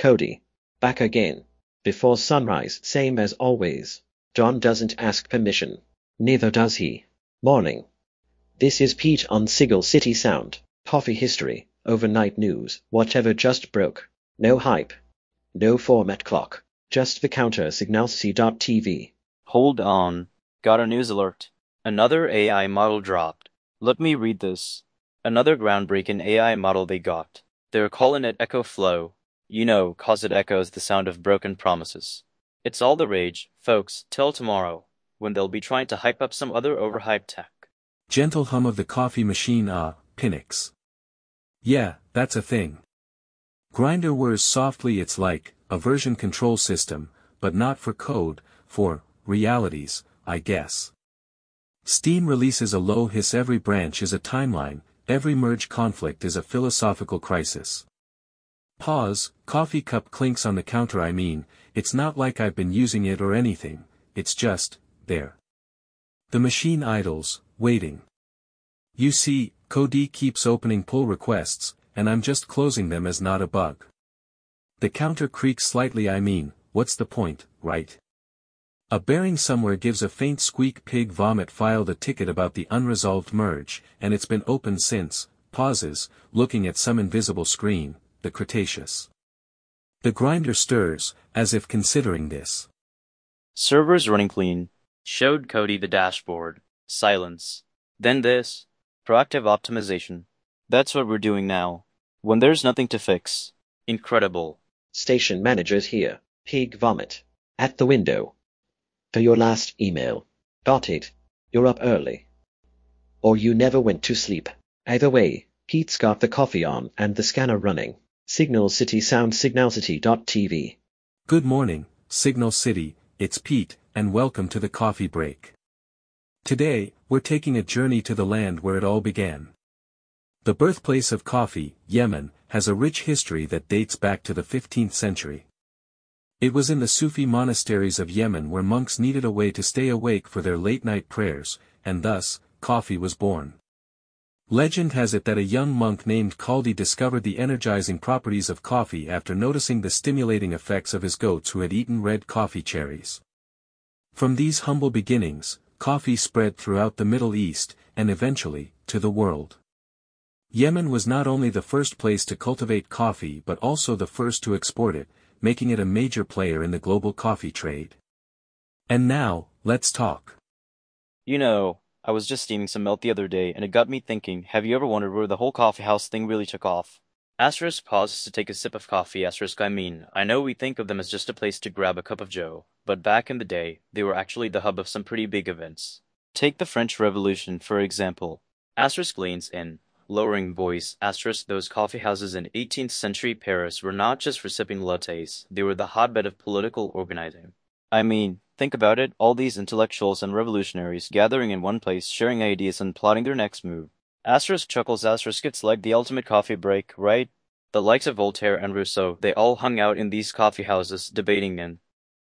Cody. Back again. Before sunrise, same as always. John doesn't ask permission. Neither does he. Morning. This is Pete on Signal City Sound. Coffee history, overnight news, whatever just broke. No hype. No format clock. Just the counter signalcity.tv. Hold on. Got a news alert. Another AI model dropped. Let me read this. Another groundbreaking AI model they got. They're calling it Echo Flow. You know, 'cause it echoes the sound of broken promises. It's all the rage, folks, till tomorrow, when they'll be trying to hype up some other overhyped tech. Gentle hum of the coffee machine, Pinnix. Yeah, that's a thing. Grinder whirs softly. It's like a version control system, but not for code, for realities, I guess. Steam releases a low hiss. Every branch is a timeline, every merge conflict is a philosophical crisis. Pause, coffee cup clinks on the counter. I mean, it's not like I've been using it or anything, it's just, there. The machine idles, waiting. You see, Cody keeps opening pull requests, and I'm just closing them as not a bug. The counter creaks slightly. I mean, what's the point, right? A bearing somewhere gives a faint squeak. Pig vomit filed a ticket about the unresolved merge, and it's been open since. Pauses, looking at some invisible screen, the Cretaceous. The grinder stirs, as if considering this. Servers running clean. Showed Cody the dashboard. Silence. Then this. Proactive optimization. That's what we're doing now. When there's nothing to fix. Incredible. Station managers here. Pig vomit. At the window. For your last email. Got it. You're up early. Or you never went to sleep. Either way, Pete's got the coffee on and the scanner running. Signal City Sound signalcity.tv. Good morning, Signal City, it's Pete, and welcome to the coffee break. Today, we're taking a journey to the land where it all began. The birthplace of coffee, Yemen, has a rich history that dates back to the 15th century. It was in the Sufi monasteries of Yemen where monks needed a way to stay awake for their late-night prayers, and thus, coffee was born. Legend has it that a young monk named Khaldi discovered the energizing properties of coffee after noticing the stimulating effects of his goats who had eaten red coffee cherries. From these humble beginnings, coffee spread throughout the Middle East, and eventually, to the world. Yemen was not only the first place to cultivate coffee but also the first to export it, making it a major player in the global coffee trade. And now, let's talk. You know, I was just steaming some milk the other day and it got me thinking, have you ever wondered where the whole coffee house thing really took off? Asterisk pauses to take a sip of coffee. Asterisk I know we think of them as just a place to grab a cup of joe, but back in the day, they were actually the hub of some pretty big events. Take the French Revolution, for example. Asterisk leans in, lowering voice. Asterisk those coffee houses in 18th century Paris were not just for sipping lattes, they were the hotbed of political organizing. I mean, think about it, all these intellectuals and revolutionaries gathering in one place, sharing ideas and plotting their next move. Asterisk chuckles. Asterisk it's like the ultimate coffee break, right? The likes of Voltaire and Rousseau, they all hung out in these coffee houses, debating and